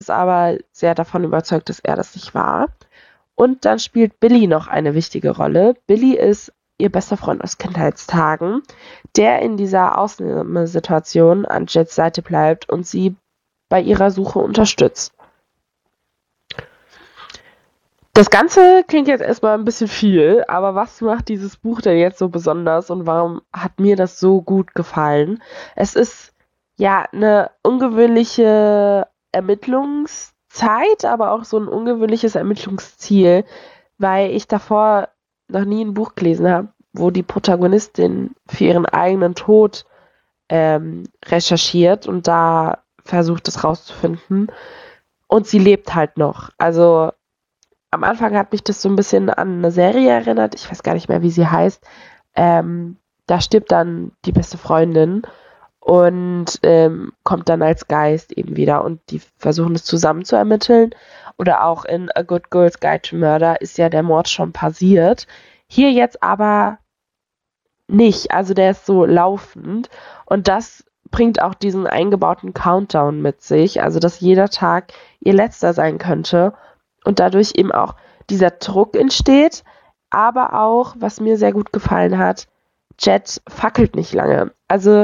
ist aber sehr davon überzeugt, dass er das nicht war. Und dann spielt Billy noch eine wichtige Rolle. Billy ist ihr bester Freund aus Kindheitstagen, der in dieser Ausnahmesituation an Jets Seite bleibt und sie bei ihrer Suche unterstützt. Das Ganze klingt jetzt erstmal ein bisschen viel, aber was macht dieses Buch denn jetzt so besonders und warum hat mir das so gut gefallen? Es ist ja eine ungewöhnliche Ermittlungszeit, aber auch so ein ungewöhnliches Ermittlungsziel, weil ich davor noch nie ein Buch gelesen habe, wo die Protagonistin für ihren eigenen Tod recherchiert und da versucht, es rauszufinden. Und sie lebt halt noch. Also am Anfang hat mich das so ein bisschen an eine Serie erinnert. Ich weiß gar nicht mehr, wie sie heißt. Da stirbt dann die beste Freundin und kommt dann als Geist eben wieder und die versuchen es zusammen zu ermitteln. Oder auch in A Good Girl's Guide to Murder ist ja der Mord schon passiert. Hier jetzt aber nicht. Also der ist so laufend und das bringt auch diesen eingebauten Countdown mit sich. Also dass jeder Tag ihr letzter sein könnte und dadurch eben auch dieser Druck entsteht. Aber auch, was mir sehr gut gefallen hat, Jet fackelt nicht lange. Also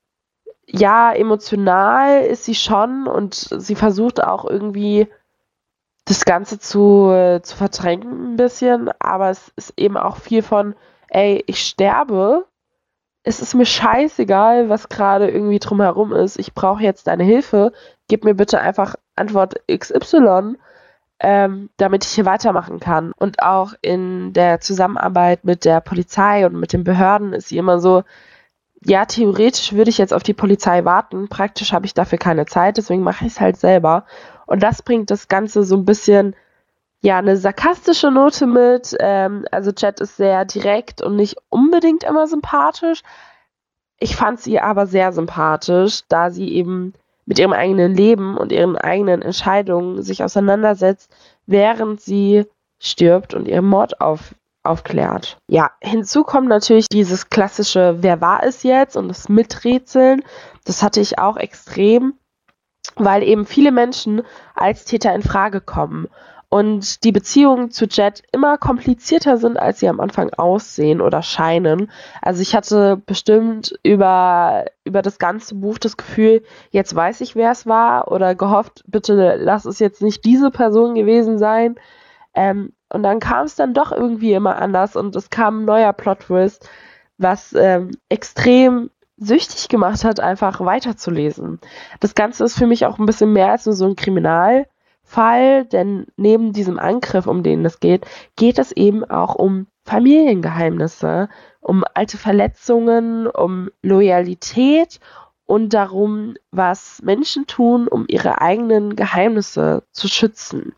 ja, emotional ist sie schon und sie versucht auch irgendwie das Ganze zu verdrängen ein bisschen, aber es ist eben auch viel von, ey, ich sterbe, es ist mir scheißegal, was gerade irgendwie drumherum ist, ich brauche jetzt deine Hilfe, gib mir bitte einfach Antwort XY, damit ich hier weitermachen kann. Und auch in der Zusammenarbeit mit der Polizei und mit den Behörden ist sie immer so, ja, theoretisch würde ich jetzt auf die Polizei warten, praktisch habe ich dafür keine Zeit, deswegen mache ich es halt selber. Und das bringt das Ganze so ein bisschen, ja, eine sarkastische Note mit. Also Jet ist sehr direkt und nicht unbedingt immer sympathisch. Ich fand sie aber sehr sympathisch, da sie eben mit ihrem eigenen Leben und ihren eigenen Entscheidungen sich auseinandersetzt, während sie stirbt und ihren Mord aufklärt. Ja, hinzu kommt natürlich dieses klassische Wer war es jetzt und das Miträtseln. Das hatte ich auch extrem, weil eben viele Menschen als Täter in Frage kommen und die Beziehungen zu Jet immer komplizierter sind, als sie am Anfang aussehen oder scheinen. Also ich hatte bestimmt über das ganze Buch das Gefühl, jetzt weiß ich, wer es war oder gehofft, bitte lass es jetzt nicht diese Person gewesen sein. Und dann kam es dann doch irgendwie immer anders und es kam ein neuer Plot-Twist, was extrem süchtig gemacht hat, einfach weiterzulesen. Das Ganze ist für mich auch ein bisschen mehr als nur so ein Kriminalfall, denn neben diesem Angriff, um den es geht, geht es eben auch um Familiengeheimnisse, um alte Verletzungen, um Loyalität und darum, was Menschen tun, um ihre eigenen Geheimnisse zu schützen.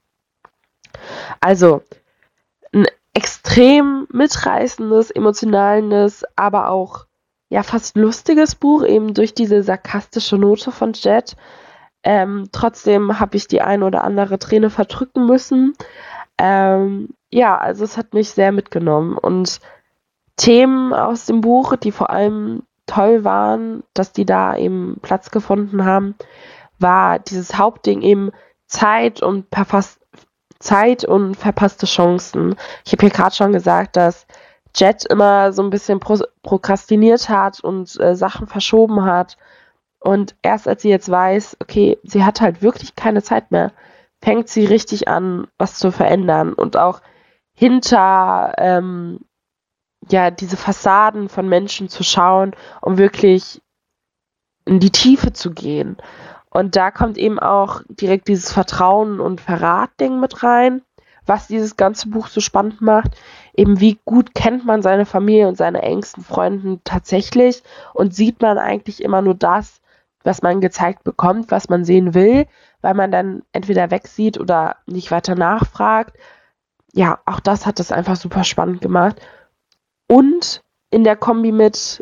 Also ein extrem mitreißendes, emotionales, aber auch ja fast lustiges Buch, eben durch diese sarkastische Note von Jet. Trotzdem habe ich die ein oder andere Träne verdrücken müssen. Ja, also es hat mich sehr mitgenommen. Und Themen aus dem Buch, die vor allem toll waren, dass die da eben Platz gefunden haben, war dieses Hauptding eben Zeit und Zeit und verpasste Chancen. Ich habe hier gerade schon gesagt, dass Jet immer so ein bisschen prokrastiniert hat und Sachen verschoben hat. Und erst als sie jetzt weiß, okay, sie hat halt wirklich keine Zeit mehr, fängt sie richtig an, was zu verändern. Und auch hinter ja, diese Fassaden von Menschen zu schauen, um wirklich in die Tiefe zu gehen. Und da kommt eben auch direkt dieses Vertrauen und Verrat-Ding mit rein, was dieses ganze Buch so spannend macht. Eben wie gut kennt man seine Familie und seine engsten Freunde tatsächlich und sieht man eigentlich immer nur das, was man gezeigt bekommt, was man sehen will, weil man dann entweder wegsieht oder nicht weiter nachfragt. Ja, auch das hat es einfach super spannend gemacht. Und in der Kombi mit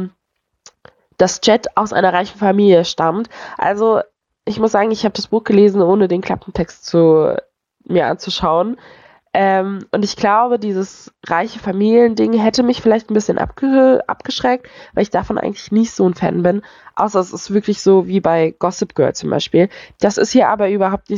dass Jet aus einer reichen Familie stammt. Also ich muss sagen, ich habe das Buch gelesen, ohne den Klappentext mir anzuschauen. Und ich glaube, dieses reiche Familiending hätte mich vielleicht ein bisschen abgeschreckt, weil ich davon eigentlich nicht so ein Fan bin. Außer es ist wirklich so wie bei Gossip Girl zum Beispiel. Das ist hier aber überhaupt nicht